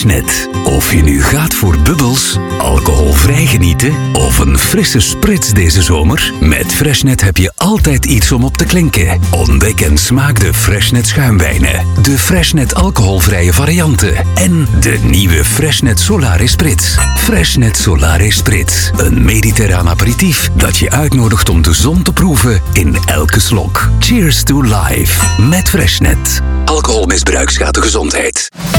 Freshnet. Of je nu gaat voor bubbels, alcoholvrij genieten of een frisse sprits deze zomer, met Freshnet heb je altijd iets om op te klinken. Ontdek en smaak de Freshnet schuimwijnen, de Freshnet alcoholvrije varianten en de nieuwe Freshnet Solare Spritz. Freshnet Solare Spritz, een mediterraan aperitief dat je uitnodigt om de zon te proeven in elke slok. Cheers to life met Freshnet. Alcoholmisbruik schaadt de gezondheid.